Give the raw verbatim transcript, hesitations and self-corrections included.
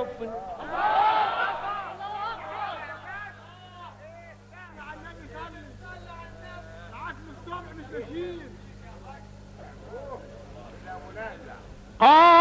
ربنا. على النبي صلي. العزم الصبح مش ماشيين.